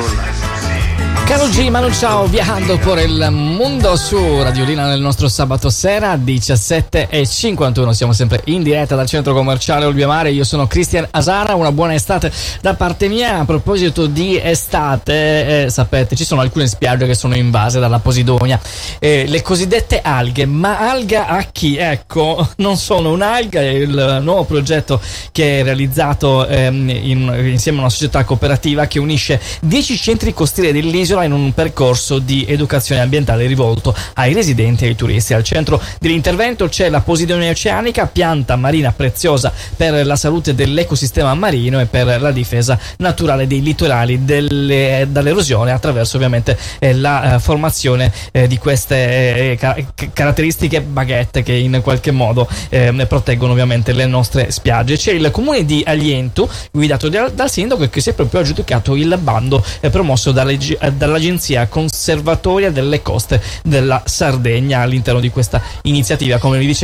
Karol G, Manu Chao, viajando por il mondo su Radiolina nel nostro sabato sera 17:51. Siamo sempre in diretta dal centro commerciale Olbia-Mare. Io sono Cristian Asara, una buona estate da parte mia. A proposito di estate, sapete, ci sono alcune spiagge che sono invase dalla posidonia, le cosiddette alghe. Ma alga a chi? Ecco, non sono un'alga, è il nuovo progetto che è realizzato insieme a una società cooperativa che unisce 10 centri costieri dell'isola in un percorso di educazione ambientale rivolto ai residenti e ai turisti. Al centro dell'intervento c'è la Posidonia oceanica, pianta marina preziosa per la salute dell'ecosistema marino e per la difesa naturale dei litorali dall'erosione, attraverso ovviamente la formazione di queste caratteristiche baguette che in qualche modo proteggono ovviamente le nostre spiagge. C'è il comune di Aglientu, guidato dal sindaco, che si è proprio aggiudicato il bando promosso dall'Agenzia Conservatoria delle Coste della Sardegna all'interno di questa iniziativa, come vi dicevo.